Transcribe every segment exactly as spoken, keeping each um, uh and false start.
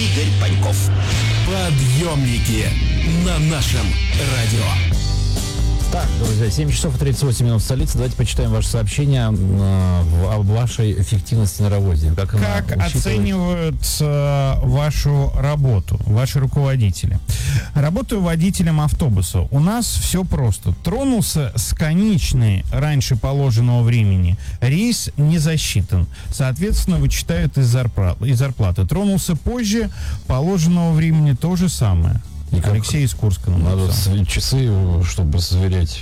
Игорь Паньков. Подъемники на нашем радио. Так, друзья, семь часов и тридцать восемь минут в столице. Давайте почитаем ваше сообщение э, об вашей эффективности на работе. Как, как оценивают э, вашу работу, ваши руководители? Работаю водителем автобуса. У нас все просто. Тронулся с конечной раньше положенного времени. Рейс не засчитан. Соответственно, вычитают из зарплаты. Из зарплаты. Тронулся позже положенного времени, то же самое. Алексей из Курска. Надо часы, чтобы сверять.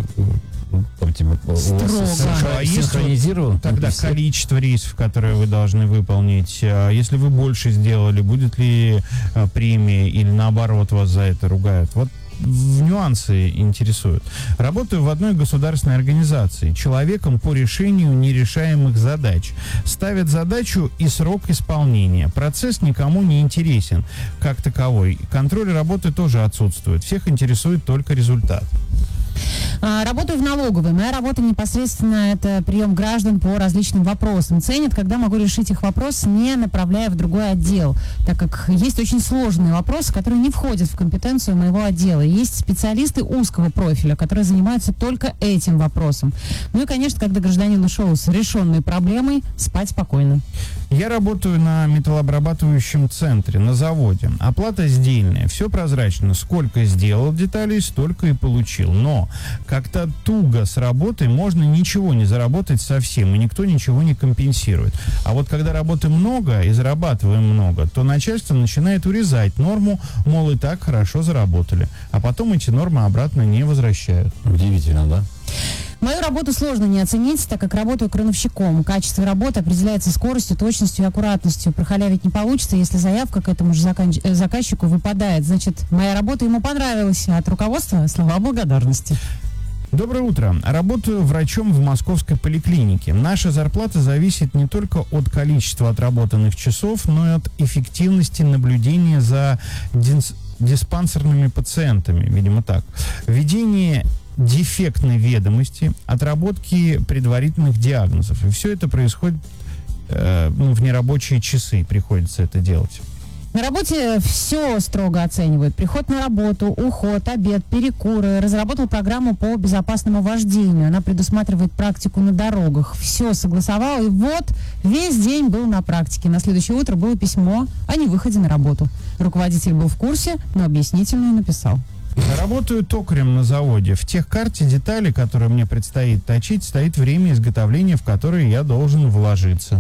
Строго. А синхронизирован? Тогда количество рейсов, которые вы должны выполнить. Если вы больше сделали, будет ли премия или наоборот вас за это ругают? Вот в нюансы интересуют. Работаю в одной государственной организации. Человеком по решению нерешаемых задач. Ставят задачу и срок исполнения. Процесс никому не интересен как таковой. Контроль работы тоже отсутствует. Всех интересует только результат. Работаю в налоговой. Моя работа непосредственно это прием граждан по различным вопросам. Ценят, когда могу решить их вопрос, не направляя в другой отдел, так как есть очень сложные вопросы, которые не входят в компетенцию моего отдела. Есть специалисты узкого профиля, которые занимаются только этим вопросом. Ну и, конечно, когда гражданин ушел с решенной проблемой, спать спокойно. Я работаю на металлообрабатывающем центре, на заводе. Оплата сдельная, все прозрачно. Сколько сделал деталей, столько и получил. Но как-то туго с работой, можно ничего не заработать совсем, и никто ничего не компенсирует. А вот когда работы много и зарабатываем много, то начальство начинает урезать норму, мол, и так хорошо заработали. А потом эти нормы обратно не возвращают. Удивительно, да? Мою работу сложно не оценить, так как работаю крановщиком. Качество работы определяется скоростью, точностью и аккуратностью. Прохалявить не получится, если заявка к этому же заканч... заказчику выпадает. Значит, моя работа ему понравилась, а от руководства слова благодарности. Доброе утро. Работаю врачом в московской поликлинике. Наша зарплата зависит не только от количества отработанных часов, но и от эффективности наблюдения за дис... диспансерными пациентами, видимо так. Введение дефектной ведомости, отработки предварительных диагнозов. И все это происходит э, ну, в нерабочие часы, приходится это делать. На работе все строго оценивают. Приход на работу, уход, обед, перекуры. Разработал программу по безопасному вождению. Она предусматривает практику на дорогах. Все согласовал, и вот весь день был на практике. На следующее утро было письмо о невыходе на работу. Руководитель был в курсе, но объяснительную написал. Работаю токарем на заводе. В техкарте детали, которые мне предстоит точить, стоит время изготовления, в которое я должен вложиться.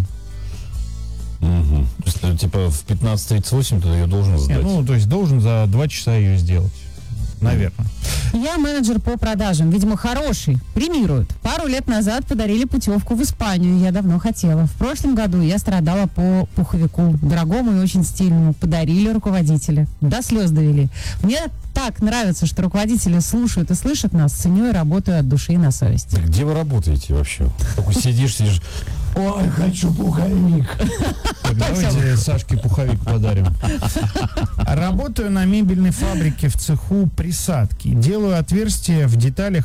Угу. Если, типа, в пятнадцать тридцать восемь ты ее должен сдать. Нет, ну, то есть должен за два часа ее сделать. Наверное. Я менеджер по продажам. Видимо, хороший. Премируют. Пару лет назад подарили путевку в Испанию. Я давно хотела. В прошлом году я страдала по пуховику. Дорогому и очень стильному. Подарили руководители. До слез довели. Мне так нравится, что руководители слушают и слышат нас. Ценю и работаю от души и на совесть. Так где вы работаете вообще? Только сидишь, сидишь. Ой, хочу пуховик. Давайте Сашке пуховик подарим. Работаю на мебельной фабрике в цеху присадки. Делаю отверстия в деталях